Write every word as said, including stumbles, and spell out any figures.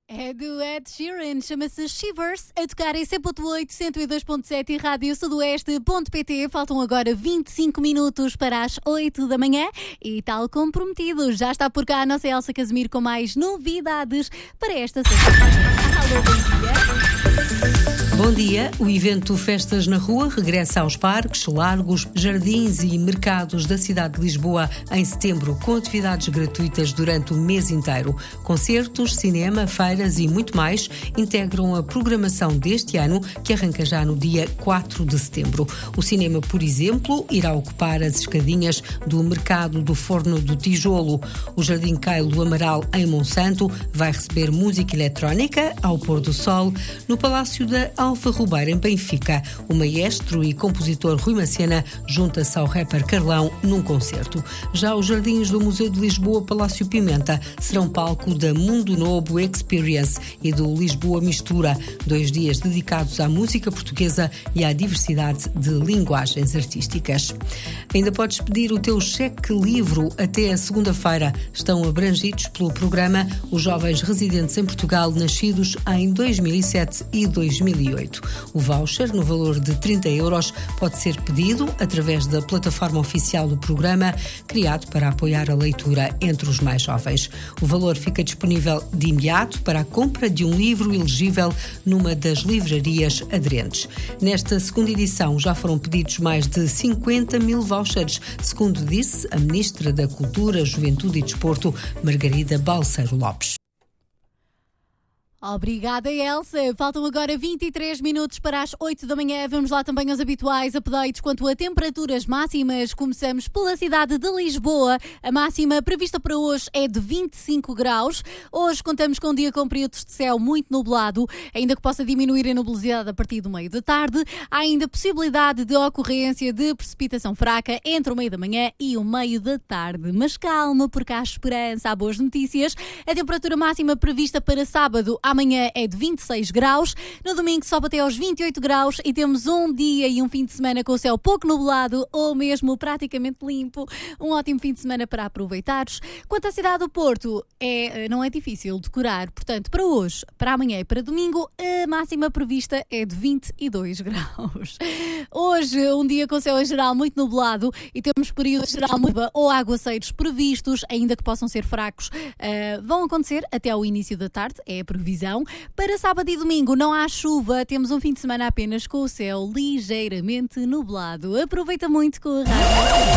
É do Ed Sheeran, chama-se Shivers, a tocar em cem ponto oito, cento e dois ponto sete e rádio sudoeste ponto pt. Faltam agora vinte e cinco minutos para as oito da manhã e, tal como prometido, já está por cá a nossa Elsa Casimiro com mais novidades para esta sexta-feira. Alô, bom dia! Bom dia, o evento Festas na Rua regressa aos parques, largos, jardins e mercados da cidade de Lisboa em setembro, com atividades gratuitas durante o mês inteiro. Concertos, cinema, feiras e muito mais integram a programação deste ano, que arranca já no dia quatro de setembro. O cinema, por exemplo, irá ocupar as escadinhas do Mercado do Forno do Tijolo. O Jardim Caio do Amaral, em Monsanto, vai receber música eletrónica ao pôr do sol. No Palácio da Alfa Rubeira, em Benfica, o maestro e compositor Rui Macena junta-se ao rapper Carlão num concerto. Já os jardins do Museu de Lisboa Palácio Pimenta serão palco da Mundo Novo Experience e do Lisboa Mistura, dois dias dedicados à música portuguesa e à diversidade de linguagens artísticas. Ainda podes pedir o teu cheque livre até a segunda-feira. Estão abrangidos pelo programa os jovens residentes em Portugal nascidos em dois mil e sete e dois mil e oito. O voucher, no valor de trinta euros, pode ser pedido através da plataforma oficial do programa, criado para apoiar a leitura entre os mais jovens. O valor fica disponível de imediato para a compra de um livro elegível numa das livrarias aderentes. Nesta segunda edição já foram pedidos mais de cinquenta mil vouchers, segundo disse a Ministra da Cultura, Juventude e Desporto, Margarida Balseiro Lopes. Obrigada, Elsa. Faltam agora vinte e três minutos para as oito da manhã. Vamos lá também aos habituais updates quanto a temperaturas máximas. Começamos pela cidade de Lisboa. A máxima prevista para hoje é de vinte e cinco graus. Hoje contamos com um dia com períodos de céu muito nublado, ainda que possa diminuir a nubosidade a partir do meio da tarde. Há ainda possibilidade de ocorrência de precipitação fraca entre o meio da manhã e o meio da tarde. Mas calma, porque há esperança, há boas notícias. A temperatura máxima prevista para sábado amanhã é de vinte e seis graus, no domingo sobe até aos vinte e oito graus e temos um dia e um fim de semana com o céu pouco nublado ou mesmo praticamente limpo. Um ótimo fim de semana para aproveitares. Quanto à cidade do Porto, é, não é difícil decorar, portanto, para hoje, para amanhã e para domingo, a máxima prevista é de vinte e dois graus. Hoje, um dia com céu em geral muito nublado e temos períodos de geral chuva ou aguaceiros previstos, ainda que possam ser fracos, uh, vão acontecer até ao início da tarde, é a previsão. Para sábado e domingo não há chuva, temos um fim de semana apenas com o céu ligeiramente nublado. Aproveita muito com a rádio.